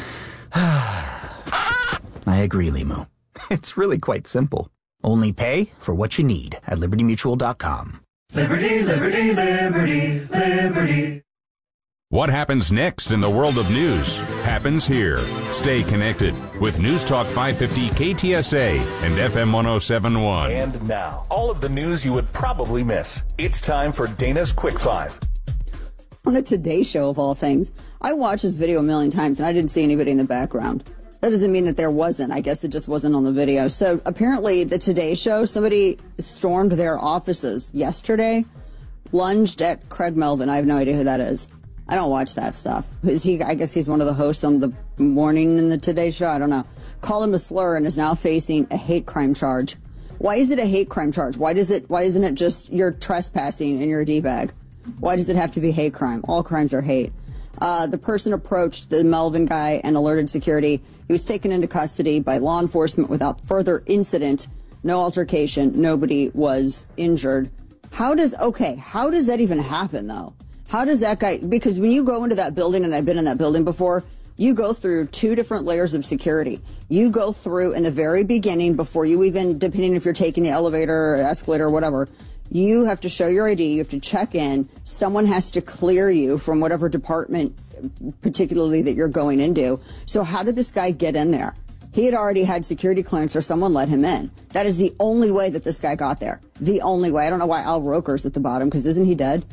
I agree, Limu. It's really quite simple. Only pay for what you need at liberty mutual dot com. Liberty, liberty, liberty, liberty. What happens next in the world of news happens here. Stay connected with News Talk five fifty K T S A and F M one oh seven point one. And now, all of the news you would probably miss. It's time for Dana's Quick Five. On the Today Show, of all things, I watched this video a million times and I didn't see anybody in the background. That doesn't mean that there wasn't. I guess it just wasn't on the video. So apparently the Today Show, somebody stormed their offices yesterday, lunged at Craig Melvin. I have no idea who that is. I don't watch that stuff. Is he? I guess he's one of the hosts on the morning in the Today Show. I don't know. Called him a slur and is now facing a hate crime charge. Why is it a hate crime charge? Why does it? Why isn't it just you're trespassing and you're a D-bag? Why does it have to be hate crime? All crimes are hate. Uh, the person approached the Melvin guy and alerted security. He was taken into custody by law enforcement without further incident. No altercation. Nobody was injured. How does okay? How does that even happen though? How does that guy, because when you go into that building, and I've been in that building before, you go through two different layers of security. You go through in the very beginning before you even, depending if you're taking the elevator or escalator or whatever, you have to show your I D, you have to check in, someone has to clear you from whatever department particularly that you're going into. So how did this guy get in there? He had already had security clearance or someone let him in. That is the only way that this guy got there. The only way. I don't know why Al Roker's at the bottom, because isn't he dead?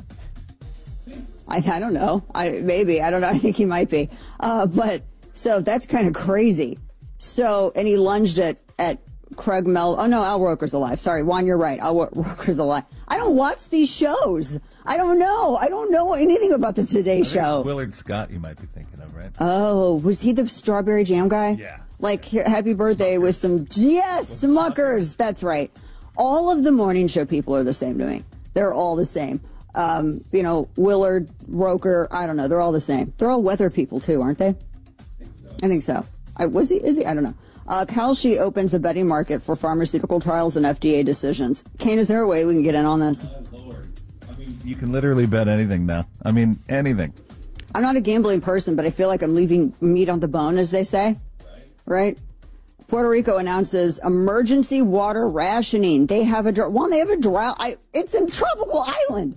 I, I don't know. I maybe. I don't know. I think he might be. Uh, but so that's kind of crazy. So, and he lunged at, at Craig Mel. Oh, no, Al Roker's alive. Sorry, Juan, you're right. Al Roker's alive. I don't watch these shows. I don't know. I don't know anything about the Today Show. Willard Scott, you might be thinking of, right? Oh, was he the strawberry jam guy? Yeah. Like, happy birthday Smuckers. with some, yes, Smuckers. That's right. All of the morning show people are the same to me. They're all the same. Um, you know, Willard, Roker, I don't know. They're all the same. They're all weather people, too, aren't they? I think so. I think so. I, was he? Is he? I don't know. Uh, Kalshi opens a betting market for pharmaceutical trials and F D A decisions. Kane, is there a way we can get in on this? Oh, Lord. I mean, you can literally bet anything now. I mean, anything. I'm not a gambling person, but I feel like I'm leaving meat on the bone, as they say. Right. Right? Puerto Rico announces emergency water rationing. They have a drought. One, they have a drought. I, it's a tropical island.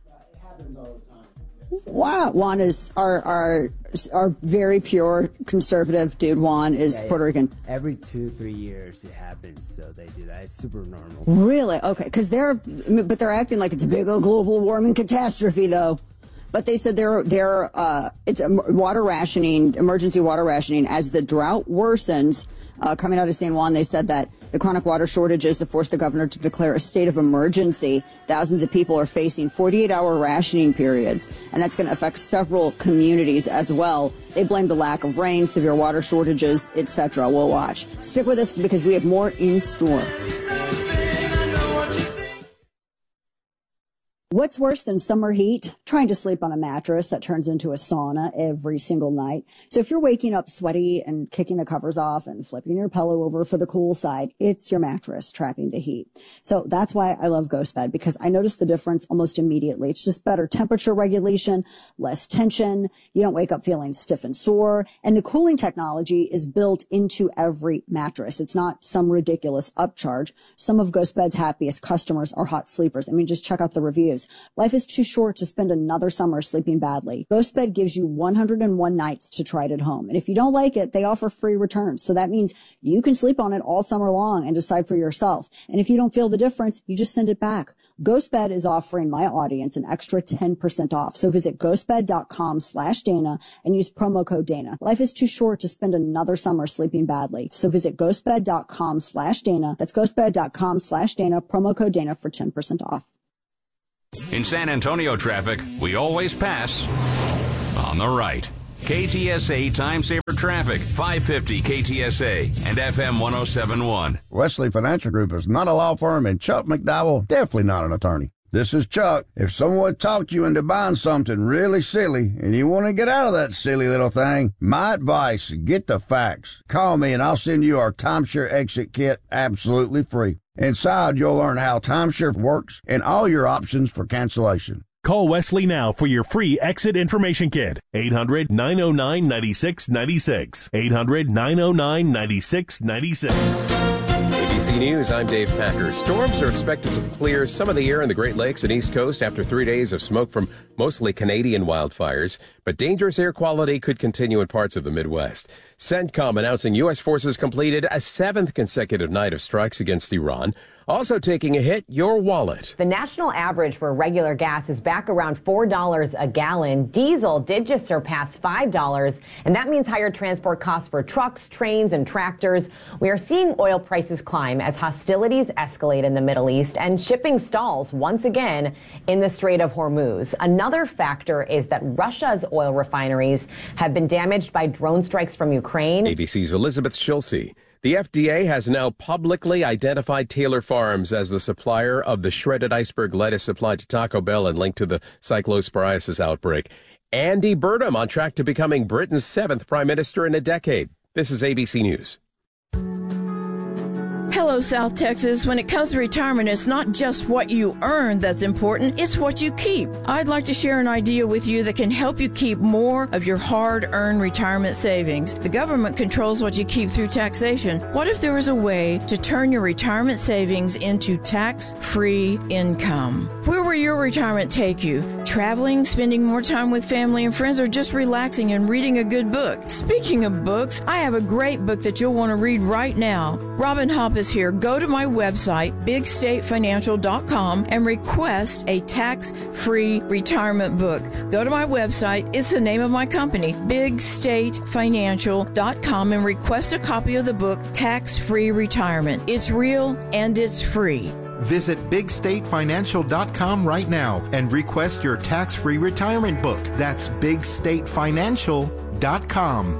Wow, Juan is our our our very pure conservative dude. Juan is yeah, Puerto Rican. Every two three years it happens, so they do that. It's super normal. Really? Okay, because they're but they're acting like it's a big old global warming catastrophe, though. But they said they're they're uh, it's a water rationing, emergency water rationing as the drought worsens. Uh, coming out of San Juan, they said that the chronic water shortages have forced the governor to declare a state of emergency. Thousands of people are facing forty-eight hour rationing periods, and that's going to affect several communities as well. They blamed the lack of rain, severe water shortages, et cetera. We'll watch. Stick with us because we have more in store. What What's worse than summer heat? Trying to sleep on a mattress that turns into a sauna every single night. So if you're waking up sweaty and kicking the covers off and flipping your pillow over for the cool side, it's your mattress trapping the heat. So that's why I love GhostBed, because I notice the difference almost immediately. It's just better temperature regulation, less tension. You don't wake up feeling stiff and sore. And the cooling technology is built into every mattress. It's not some ridiculous upcharge. Some of GhostBed's happiest customers are hot sleepers. I mean, just check out the reviews. Life is too short to spend another summer sleeping badly. GhostBed gives you one hundred one nights to try it at home. And if you don't like it, they offer free returns. So that means you can sleep on it all summer long and decide for yourself. And if you don't feel the difference, you just send it back. GhostBed is offering my audience an extra ten percent off. So visit ghostbed.com slash Dana and use promo code Dana. Life is too short to spend another summer sleeping badly. So visit ghostbed.com slash Dana. That's ghostbed.com slash Dana, promo code Dana for ten percent off. In San Antonio traffic, we always pass on the right. K T S A Time Saver Traffic, five fifty K T S A and F M one oh seven point one. Wesley Financial Group is not a law firm, and Chuck McDowell definitely not an attorney. This is Chuck. If someone talked you into buying something really silly and you want to get out of that silly little thing, my advice, get the facts. Call me and I'll send you our timeshare exit kit absolutely free. Inside, you'll learn how timeshare works and all your options for cancellation. Call Wesley now for your free exit information kit. eight hundred nine oh nine nine six nine six. eight hundred nine oh nine nine six nine six. A B C News, I'm Dave Packer. Storms are expected to clear some of the air in the Great Lakes and East Coast after three days of smoke from mostly Canadian wildfires, but dangerous air quality could continue in parts of the Midwest. CENTCOM announcing U S forces completed a seventh consecutive night of strikes against Iran. Also taking a hit, your wallet. The national average for regular gas is back around four dollars a gallon. Diesel did just surpass five dollars, and that means higher transport costs for trucks, trains, and tractors. We are seeing oil prices climb as hostilities escalate in the Middle East and shipping stalls once again in the Strait of Hormuz. Another factor is that Russia's oil refineries have been damaged by drone strikes from Ukraine. A B C's Elizabeth Schulze. The F D A has now publicly identified Taylor Farms as the supplier of the shredded iceberg lettuce supplied to Taco Bell and linked to the cyclosporiasis outbreak. Andy Burnham on track to becoming Britain's seventh prime minister in a decade. This is A B C News. Hello, South Texas. When it comes to retirement, it's not just what you earn that's important, it's what you keep. I'd like to share an idea with you that can help you keep more of your hard-earned retirement savings. The government controls what you keep through taxation. What if there was a way to turn your retirement savings into tax-free income? Where will your retirement take you? Traveling, spending more time with family and friends, or just relaxing and reading a good book? Speaking of books, I have a great book that you'll want to read right now. Robin Hopp is here. Go to my website, big state financial dot com, and request a tax-free retirement book. Go to my website. It's the name of my company, big state financial dot com, and request a copy of the book, Tax-Free Retirement. It's real and it's free. Visit big state financial dot com right now and request your tax-free retirement book. That's big state financial dot com.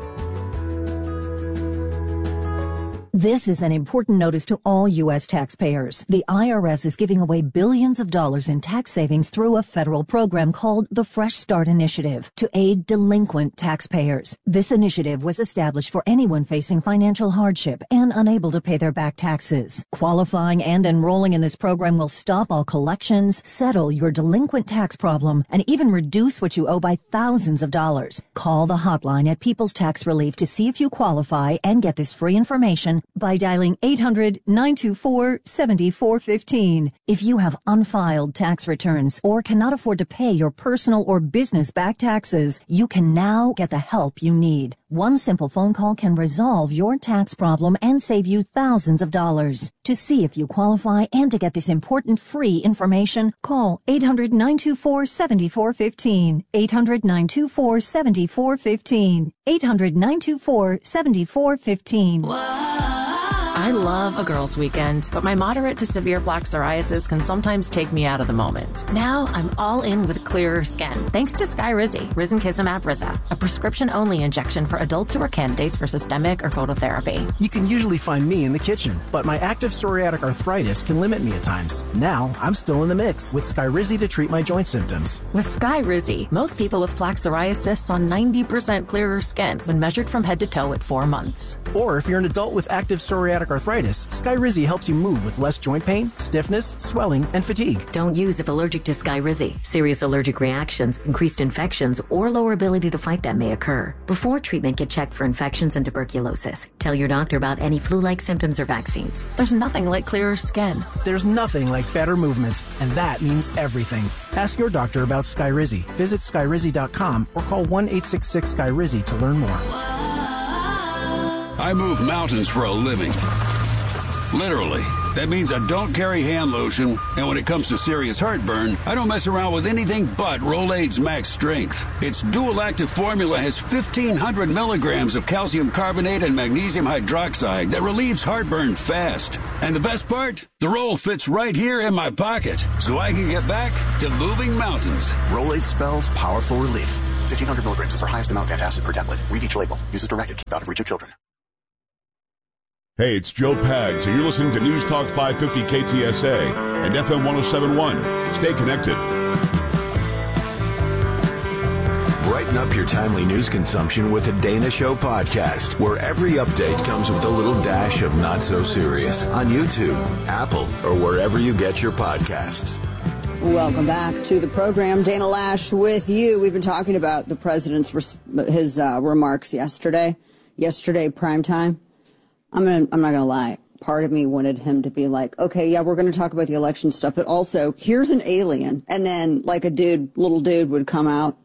This is an important notice to all U S taxpayers. The I R S is giving away billions of dollars in tax savings through a federal program called the Fresh Start Initiative to aid delinquent taxpayers. This initiative was established for anyone facing financial hardship and unable to pay their back taxes. Qualifying and enrolling in this program will stop all collections, settle your delinquent tax problem, and even reduce what you owe by thousands of dollars. Call the hotline at People's Tax Relief to see if you qualify and get this free information by dialing eight hundred nine two four seven four one five. If you have unfiled tax returns or cannot afford to pay your personal or business back taxes, you can now get the help you need. One simple phone call can resolve your tax problem and save you thousands of dollars. To see if you qualify and to get this important free information, call eight hundred nine two four seven four one five. eight hundred nine two four seven four one five. eight hundred nine two four seven four one five. I love a girls' weekend, but my moderate to severe plaque psoriasis can sometimes take me out of the moment. Now I'm all in with clearer skin, thanks to Skyrizi, Risankizumab Riza, a prescription-only injection for adults who are candidates for systemic or phototherapy. You can usually find me in the kitchen, but my active psoriatic arthritis can limit me at times. Now I'm still in the mix with Skyrizi to treat my joint symptoms. With Skyrizi, most people with plaque psoriasis saw ninety percent clearer skin when measured from head to toe at four months. Or if you're an adult with active psoriatic arthritis, Skyrizi helps you move with less joint pain, stiffness, swelling, and fatigue. Don't use if allergic to Skyrizi. Serious allergic reactions, increased infections, or lower ability to fight them may occur. Before treatment, get checked for infections and tuberculosis. Tell your doctor about any flu-like symptoms or vaccines. There's nothing like clearer skin. There's nothing like better movement, and that means everything. Ask your doctor about Skyrizi. Visit Skyrizi dot com or call one eight six six Skyrizi to learn more. I move mountains for a living. Literally. That means I don't carry hand lotion, and when it comes to serious heartburn, I don't mess around with anything but Rolaids Max Strength. Its dual-active formula has fifteen hundred milligrams of calcium carbonate and magnesium hydroxide that relieves heartburn fast. And the best part? The roll fits right here in my pocket, so I can get back to moving mountains. Rolaids spells powerful relief. fifteen hundred milligrams is our highest amount of antacid per tablet. Read each label. Use as directed. Keep out of reach of children. Hey, it's Joe Pags, and you're listening to News Talk five fifty K T S A and F M one oh seven point one. Stay connected. Brighten up your timely news consumption with a Dana Show podcast, where every update comes with a little dash of not so serious on YouTube, Apple, or wherever you get your podcasts. Welcome back to the program. Dana Lash with you. We've been talking about the president's his uh, remarks yesterday. Yesterday, primetime. I'm gonna, I'm not going to lie. Part of me wanted him to be like, okay, yeah, we're going to talk about the election stuff, but also here's an alien. And then like a dude, little dude would come out.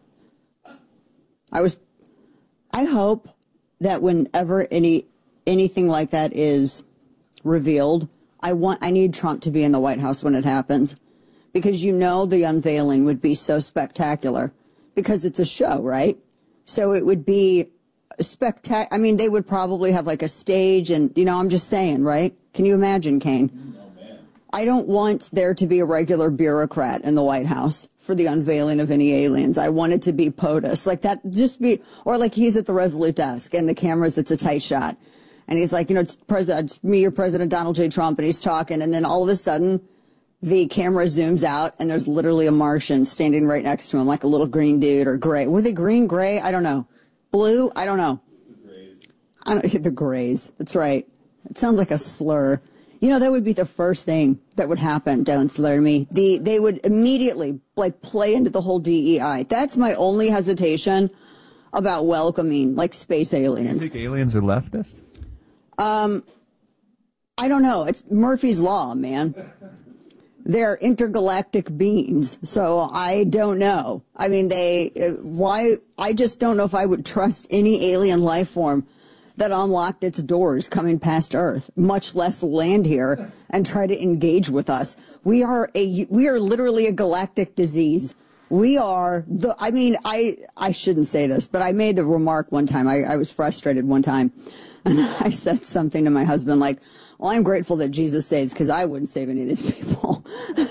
I was, I hope that whenever any, anything like that is revealed, I want, I need Trump to be in the White House when it happens, because you know, the unveiling would be so spectacular because it's a show, right? So it would be spectacular. I mean, they would probably have like a stage and, you know, I'm just saying, right? Can you imagine, Kane? I don't want there to be a regular bureaucrat in the White House for the unveiling of any aliens. I want it to be POTUS. Like that, just be, or like he's at the Resolute desk and the cameras, it's a tight shot. And he's like, you know, it's President, it's me, your President Donald J. Trump, and he's talking. And then all of a sudden, the camera zooms out and there's literally a Martian standing right next to him, like a little green dude or gray. Were they green, gray? I don't know. Blue? I don't know. The Grays. I don't, the Grays. That's right. It sounds like a slur. You know, that would be the first thing that would happen. Don't slur me. The, they would immediately, like, play into the whole D E I. That's my only hesitation about welcoming, like, space aliens. You think aliens are leftist? Um, I don't know. It's Murphy's Law, man. They're intergalactic beings, so I don't know. I mean, they, why, I just don't know if I would trust any alien life form that unlocked its doors coming past Earth, much less land here and try to engage with us. We are a, we are literally a galactic disease. We are the, I mean, I, I shouldn't say this, but I made the remark one time. I, I was frustrated one time and I said something to my husband like, well, I'm grateful that Jesus saves because I wouldn't save any of these people.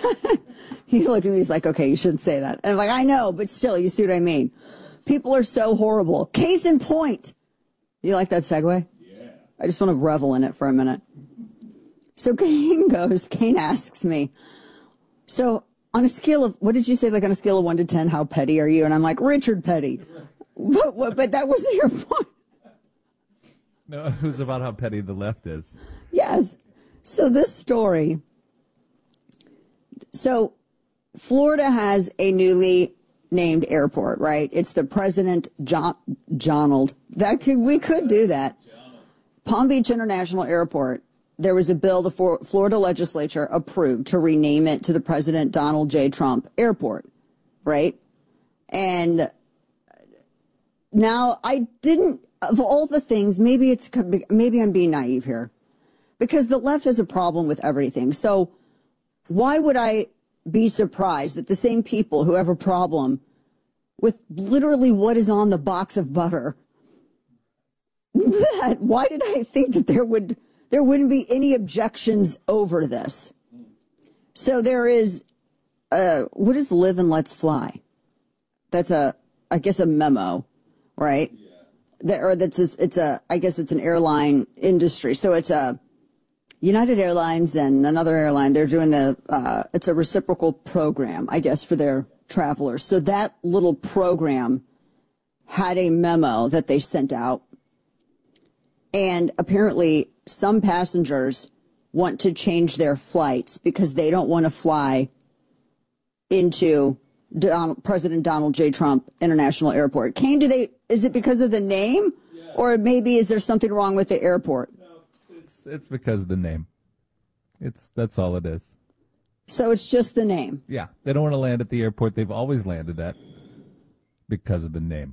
He looked at me, he's like, okay, you shouldn't say that. And I'm like, I know, but still, you see what I mean? People are so horrible. Case in point. You like that segue? Yeah. I just want to revel in it for a minute. So Kane goes, Kane asks me, so on a scale of, what did you say, like on a scale of one to ten, how petty are you? And I'm like, Richard Petty. But, what, but that wasn't your point. No, it was about how petty the left is. Yes. So this story, so Florida has a newly named airport, right? It's the President John, Jonald. That could, we could do that. Palm Beach International Airport. There was a bill the Florida legislature approved to rename it to the President Donald J. Trump Airport, right? And now I didn't, of all the things, maybe it's, maybe I'm being naive here, because the left has a problem with everything. So why would I be surprised that the same people who have a problem with literally what is on the box of butter, that why did I think that there would there wouldn't be any objections over this. So there is, uh, what is Live and Let's Fly? That's a, I guess, a memo, right? Yeah. That, or that's, a, it's a, I guess it's an airline industry. So it's a United Airlines and another airline. They're doing the, uh, it's a reciprocal program, I guess, for their travelers. So that little program had a memo that they sent out. And apparently some passengers want to change their flights because they don't want to fly into Donald, President Donald J. Trump International Airport. Kane, do they, is it because of the name? Yeah. Or maybe is there something wrong with the airport? No, it's, it's because of the name. It's, that's all it is. So it's just the name. Yeah. They don't want to land at the airport they've always landed at because of the name.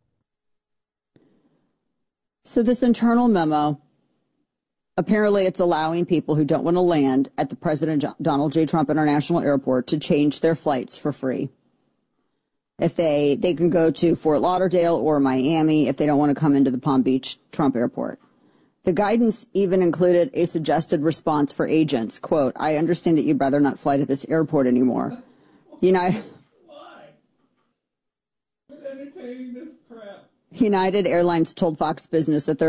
So this internal memo, apparently it's allowing people who don't want to land at the President Donald J. Trump International Airport to change their flights for free. If they, they can go to Fort Lauderdale or Miami if they don't want to come into the Palm Beach Trump Airport. The guidance even included a suggested response for agents. Quote, I understand that you'd rather not fly to this airport anymore. You know, why? We're entertaining this crap. United Airlines told Fox Business that their